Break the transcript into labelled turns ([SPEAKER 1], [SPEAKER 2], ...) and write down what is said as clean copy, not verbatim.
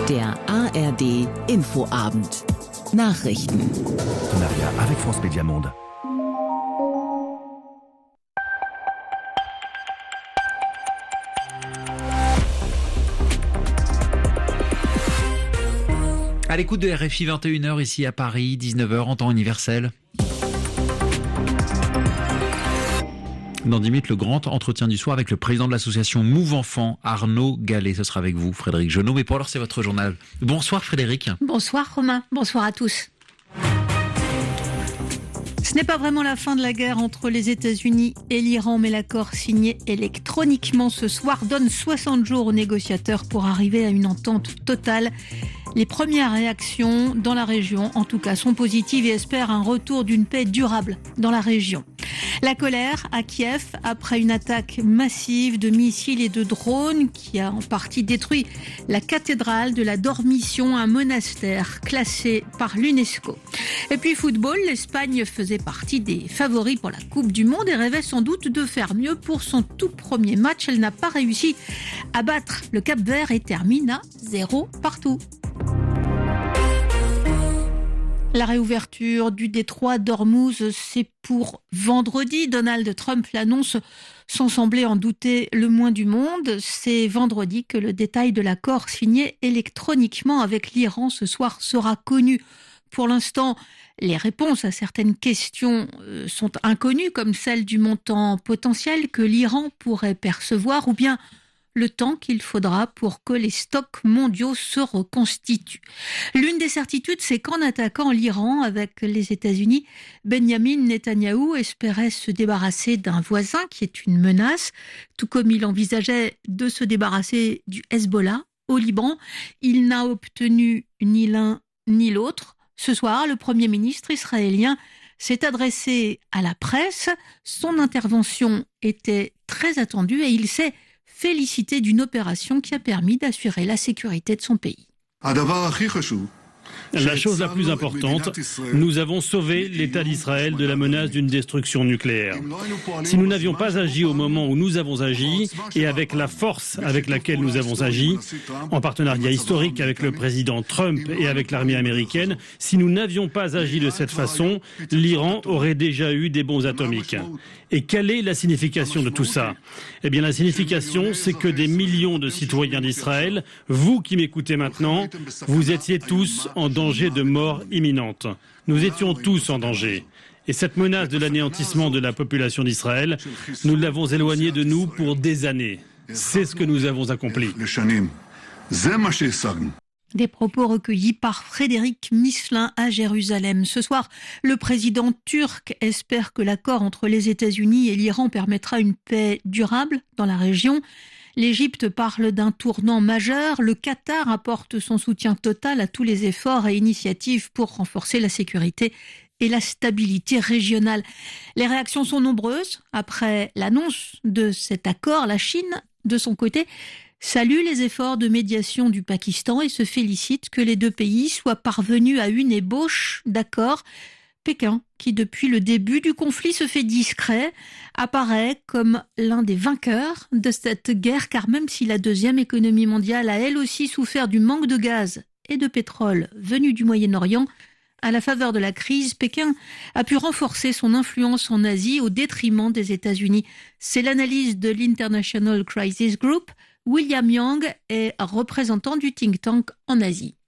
[SPEAKER 1] Der ARD Infoabend. Nachrichten.
[SPEAKER 2] Maria avec France Média Monde.
[SPEAKER 3] À l'écoute de RFI, 21h ici à Paris, 19h en temps universel. Dans 10 minutes, le grand entretien du soir avec le président de l'association Move Enfants, Arnaud Gallet. Ce sera avec vous, Frédéric Genot. Mais pour l'heure, c'est votre journal. Bonsoir Frédéric.
[SPEAKER 4] Bonsoir Romain, bonsoir à tous. Ce n'est pas vraiment la fin de la guerre entre les États-Unis et l'Iran, mais l'accord signé électroniquement ce soir donne 60 jours aux négociateurs pour arriver à une entente totale. Les premières réactions dans la région, en tout cas, sont positives et espèrent un retour d'une paix durable dans la région. La colère à Kiev après une attaque massive de missiles et de drones qui a en partie détruit la cathédrale de la Dormition, un monastère classé par l'UNESCO. Et puis football, l'Espagne faisait partie des favoris pour la Coupe du Monde et rêvait sans doute de faire mieux pour son tout premier match. Elle n'a pas réussi à battre le Cap-Vert et termine à 0 partout. La réouverture du détroit d'Ormuz, c'est pour vendredi. Donald Trump l'annonce sans sembler en douter le moins du monde. C'est vendredi que le détail de l'accord signé électroniquement avec l'Iran ce soir sera connu. Pour l'instant, les réponses à certaines questions sont inconnues, comme celle du montant potentiel que l'Iran pourrait percevoir ou bien le temps qu'il faudra pour que les stocks mondiaux se reconstituent. L'une des certitudes, c'est qu'en attaquant l'Iran avec les États-Unis, Benyamin Netanyahou espérait se débarrasser d'un voisin qui est une menace, tout comme il envisageait de se débarrasser du Hezbollah au Liban. Il n'a obtenu ni l'un ni l'autre. Ce soir, le Premier ministre israélien s'est adressé à la presse. Son intervention était très attendue et il s'est félicité d'une opération qui a permis d'assurer la sécurité de son pays.
[SPEAKER 5] La chose la plus importante, nous avons sauvé l'État d'Israël de la menace d'une destruction nucléaire. Si nous n'avions pas agi au moment où nous avons agi et avec la force avec laquelle nous avons agi, en partenariat historique avec le président Trump et avec l'armée américaine, si nous n'avions pas agi de cette façon, l'Iran aurait déjà eu des bombes atomiques. Et quelle est la signification de tout ça ? Eh bien, la signification, c'est que des millions de citoyens d'Israël, vous qui m'écoutez maintenant, vous étiez tous en danger de mort imminente. Nous étions tous en danger. Et cette menace de l'anéantissement de la population d'Israël, nous l'avons éloignée de nous pour des années. C'est ce que nous avons accompli.
[SPEAKER 4] Des propos recueillis par Frédéric Misselin à Jérusalem. Ce soir, le président turc espère que l'accord entre les États-Unis et l'Iran permettra une paix durable dans la région. L'Égypte parle d'un tournant majeur. Le Qatar apporte son soutien total à tous les efforts et initiatives pour renforcer la sécurité et la stabilité régionale. Les réactions sont nombreuses. Après l'annonce de cet accord, la Chine, de son côté, salue les efforts de médiation du Pakistan et se félicite que les deux pays soient parvenus à une ébauche d'accord. Pékin, qui depuis le début du conflit se fait discret, apparaît comme l'un des vainqueurs de cette guerre, car même si la deuxième économie mondiale a elle aussi souffert du manque de gaz et de pétrole venu du Moyen-Orient, à la faveur de la crise, Pékin a pu renforcer son influence en Asie au détriment des États-Unis. C'est l'analyse de l'International Crisis Group. William Yang est représentant du think tank en Asie.